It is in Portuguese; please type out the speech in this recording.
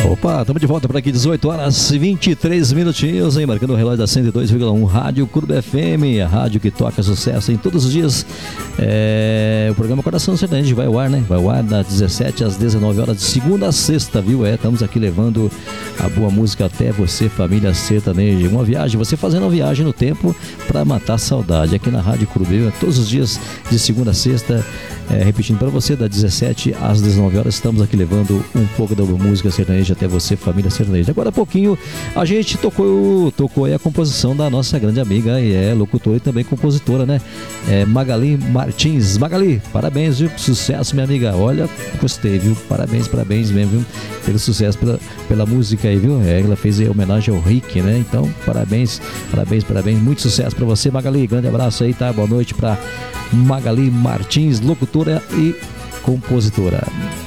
Opa, estamos de volta por aqui, 18 horas e 23 minutinhos, hein? Marcando o relógio da 102,1 Rádio Clube FM, a rádio que toca sucesso em todos os dias. O programa Coração Sertanejo vai ao ar, né? Vai ao ar das 17 às 19 horas, de segunda a sexta, viu? Estamos aqui levando a boa música até você, família sertaneja. Uma viagem, você fazendo uma viagem no tempo para matar a saudade. Aqui na Rádio Clube, todos os dias, de segunda a sexta. Repetindo para você, das 17 às 19 horas, estamos aqui levando um pouco da música sertaneja até você, família sertaneja. Agora há pouquinho a gente tocou aí a composição da nossa grande amiga e locutora e também compositora, né? Magali Martins. Magali, parabéns, viu? Sucesso, minha amiga. Olha, gostei, viu? Parabéns mesmo, viu? Pelo sucesso, pela música aí, viu? Ela fez aí homenagem ao Rick, né? Então, parabéns. Muito sucesso para você, Magali. Grande abraço aí, tá? Boa noite para Magali Martins, locutora e compositora.